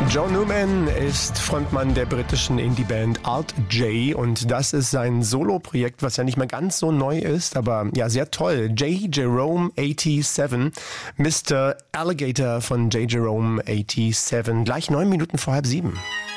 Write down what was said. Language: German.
Joe Newman ist Frontmann der britischen Indie-Band Alt J und das ist sein Solo-Projekt, was ja nicht mehr ganz so neu ist, aber ja sehr toll. J. Jerome 87, Mr. Alligator von J. Jerome 87, gleich 9 Minuten vor 6:30.